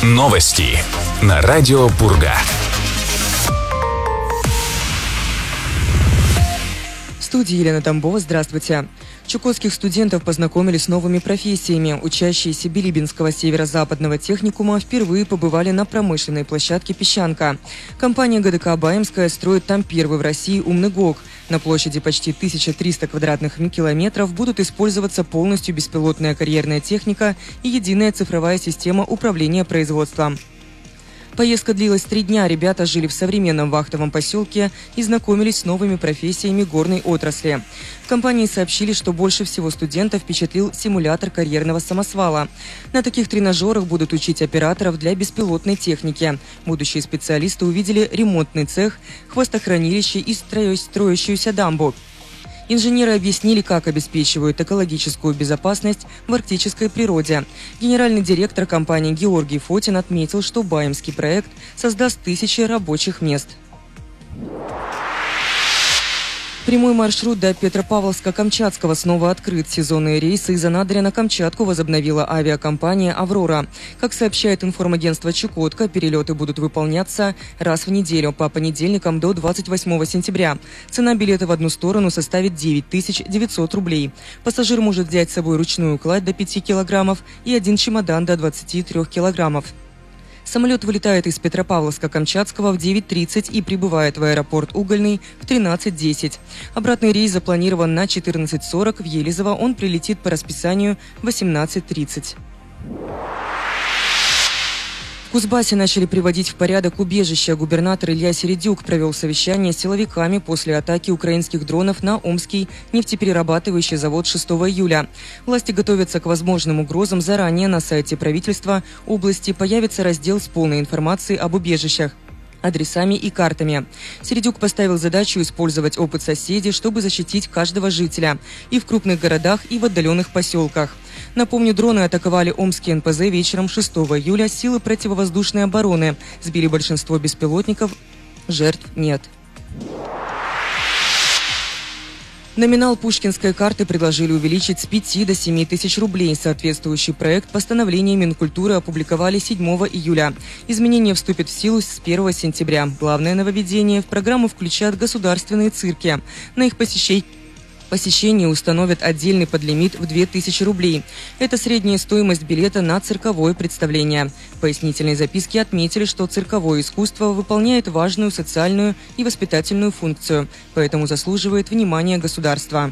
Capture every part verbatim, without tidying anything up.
Новости на радио Пурга. В студии Елена Тамбова. Здравствуйте. Чукотских студентов познакомили с новыми профессиями. Учащиеся Билибинского северо-западного техникума впервые побывали на промышленной площадке «Песчанка». Компания ГДК «Баимская» строит там первый в России умный ГОК. На площади почти тысяча триста квадратных километров будут использоваться полностью беспилотная карьерная техника и единая цифровая система управления производством. Поездка длилась три дня. Ребята жили в современном вахтовом поселке и знакомились с новыми профессиями горной отрасли. В компании сообщили, что больше всего студентов впечатлил симулятор карьерного самосвала. На таких тренажерах будут учить операторов для беспилотной техники. Будущие специалисты увидели ремонтный цех, хвостохранилище и строящуюся дамбу. Инженеры объяснили, как обеспечивают экологическую безопасность в арктической природе. Генеральный директор компании Георгий Фотин отметил, что Баимский проект создаст тысячи рабочих мест. Прямой маршрут до Петропавловска-Камчатского снова открыт. Сезонные рейсы из Анадыря на Камчатку возобновила авиакомпания «Аврора». Как сообщает информагентство «Чукотка», перелеты будут выполняться раз в неделю по понедельникам до двадцать восьмого сентября. Цена билета в одну сторону составит девять тысяч девятьсот рублей. Пассажир может взять с собой ручную кладь до пяти килограммов и один чемодан до двадцати трёх килограммов. Самолет вылетает из Петропавловска-Камчатского в девять тридцать и прибывает в аэропорт Угольный в тринадцать десять. Обратный рейс запланирован на четырнадцать сорок. В Елизово он прилетит по расписанию в восемнадцать тридцать. В Кузбассе начали приводить в порядок убежища. Губернатор Илья Середюк провел совещание с силовиками после атаки украинских дронов на Омский нефтеперерабатывающий завод шестого июля. Власти готовятся к возможным угрозам. Заранее на сайте правительства области появится раздел с полной информацией об убежищах, адресами и картами. Середюк поставил задачу использовать опыт соседей, чтобы защитить каждого жителя и в крупных городах, и в отдаленных поселках. Напомню, дроны атаковали Омский эн пэ зэ вечером шестого июля. Силы противовоздушной обороны сбили большинство беспилотников. Жертв нет. Номинал пушкинской карты предложили увеличить с пяти до семи тысяч рублей. Соответствующий проект постановления Минкультуры опубликовали седьмого июля. Изменения вступят в силу с первого сентября. Главное нововведение: в программу включат государственные цирки. На их посещение Посещение установят отдельный подлимит в две тысячи рублей. Это средняя стоимость билета на цирковое представление. В пояснительной записке отметили, что цирковое искусство выполняет важную социальную и воспитательную функцию, поэтому заслуживает внимания государства.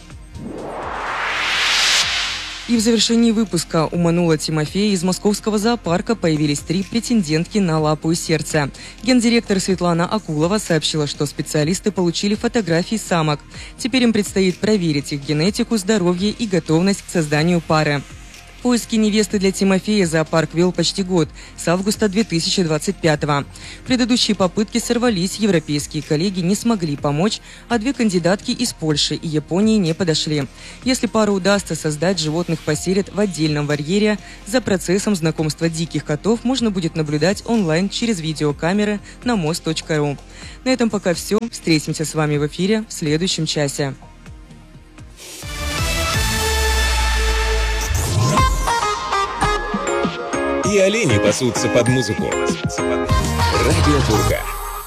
И в завершении выпуска у Манула Тимофея из московского зоопарка появились три претендентки на лапу и сердце. Гендиректор Светлана Акулова сообщила, что специалисты получили фотографии самок. Теперь им предстоит проверить их генетику, здоровье и готовность к созданию пары. Поиски невесты для Тимофея зоопарк вел почти год, с августа две тысячи двадцать пятого. Предыдущие попытки сорвались, европейские коллеги не смогли помочь, а две кандидатки из Польши и Японии не подошли. Если пару удастся создать, животных поселят в отдельном вольере. За процессом знакомства диких котов можно будет наблюдать онлайн через видеокамеры на мост точка ру. На этом пока все. Встретимся с вами в эфире в следующем часе. И олени пасутся под музыку. Радио Пурга.